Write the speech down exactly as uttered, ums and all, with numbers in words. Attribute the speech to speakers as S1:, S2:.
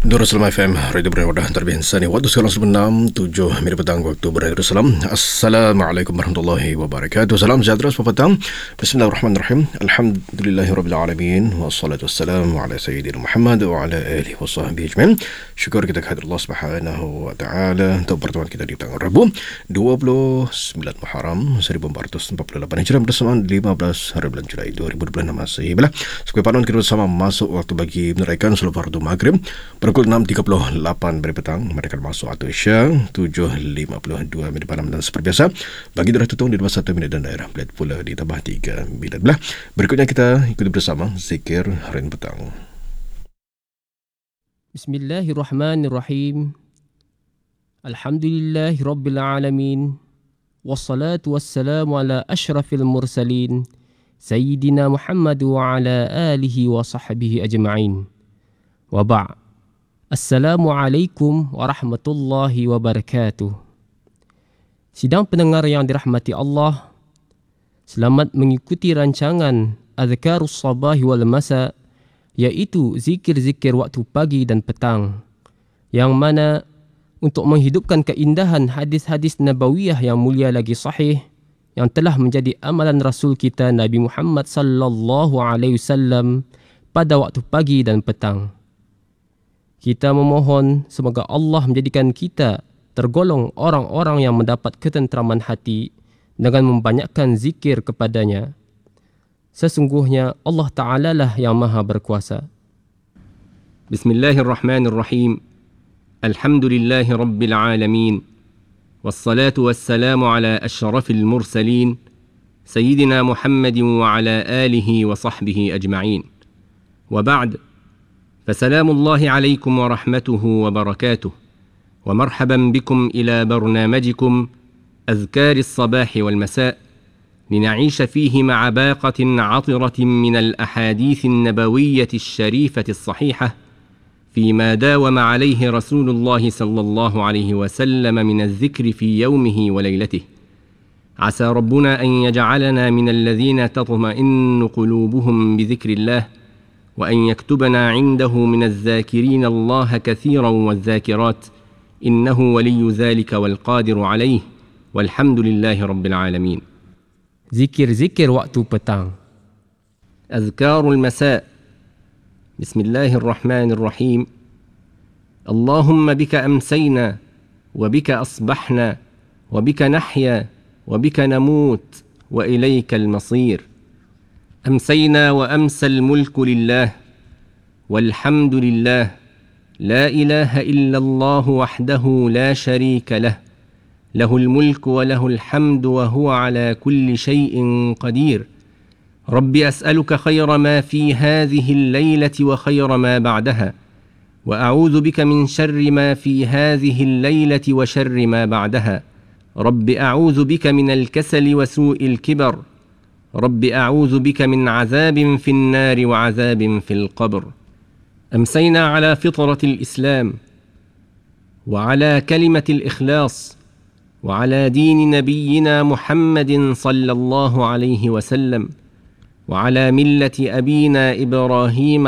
S1: Darussalam F M, Radio Berwadah Terbiasa ni. Waktu sekarang sebelum enam, tujuh minit petang waktu Darussalam. Assalamualaikum warahmatullahi wabarakatuh. Salam sejahtera selamat petang. Bismillahirrahmanirrahim. Alhamdulillahirrabbilalamin. Wassalatu wassalamu ala Sayyidina Muhammad wa ala alihi wa sahbihi ajma'in. Syukur kita kepada Allah Subhanahu wa taala untuk pertemuan kita di tanggal Rabu dua puluh sembilan Muharram seribu empat ratus empat puluh lapan Hijrah bersamaan lima belas hari bulan Julai dua ribu dua puluh enam Masih. Bila sebagai panon kita bersama masuk waktu bagi menunaikan solat fardu maghrib pukul enam tiga puluh lapan dari petang. Mereka masuk waktu Isya tujuh lima puluh dua minit malam, dan seperti biasa bagi darah tutung di dua puluh satu minit dan daerah Belat pula ditambah tiga minit. Belah berikutnya kita ikuti bersama zikir harian petang.
S2: Bismillahirrahmanirrahim. Alhamdulillahirabbil alamin. Wassalatu wassalamu ala asyrafil mursalin Sayyidina Muhammad wa ala alihi wa sahbihi ajma'in. Wa ba'. Assalamualaikum warahmatullahi wabarakatuh. Sidang pendengar yang dirahmati Allah, selamat mengikuti rancangan Azkarus Sabahi wal Masa, iaitu zikir-zikir waktu pagi dan petang, yang mana untuk menghidupkan keindahan hadis-hadis nabawiyah yang mulia lagi sahih yang telah menjadi amalan Rasul kita Nabi Muhammad sallallahu alaihi wasallam pada waktu pagi dan petang. Kita memohon semoga Allah menjadikan kita tergolong orang-orang yang mendapat ketenteraman hati dengan membanyakkan zikir kepadanya. Sesungguhnya Allah Ta'ala lah yang maha berkuasa.
S3: Bismillahirrahmanirrahim. Alhamdulillahi Rabbil Alamin. Wassalatu wassalamu ala ashrafil mursalin Sayyidina Muhammadin wa ala alihi wa sahbihi ajma'in. Wa ba'd. فسلام الله عليكم ورحمته وبركاته ومرحبا بكم إلى برنامجكم أذكار الصباح والمساء، لنعيش فيه مع باقة عطرة من الأحاديث النبوية الشريفة الصحيحة فيما داوم عليه رسول الله صلى الله عليه وسلم من الذكر في يومه وليلته. عسى ربنا أن يجعلنا من الذين تطمئن قلوبهم بذكر الله، وأن يكتبنا عنده من الذاكرين الله كثيرا والذاكرات، إنه ولي ذلك والقادر عليه، والحمد لله رب العالمين.
S2: Zikir-zikir waktu petang.
S3: أذكار المساء. بسم الله الرحمن الرحيم. اللهم بك أمسينا وبك أصبحنا وبك نحيا وبك نموت وإليك المصير. أمسينا وأمسى الملك لله والحمد لله، لا إله إلا الله وحده لا شريك له، له الملك وله الحمد وهو على كل شيء قدير. رب أسألك خير ما في هذه الليلة وخير ما بعدها، وأعوذ بك من شر ما في هذه الليلة وشر ما بعدها. رب أعوذ بك من الكسل وسوء الكبر. رب أعوذ بك من عذاب في النار وعذاب في القبر. أمسينا على فطرة الإسلام وعلى كلمة الإخلاص وعلى دين نبينا محمد صلى الله عليه وسلم وعلى ملة أبينا إبراهيم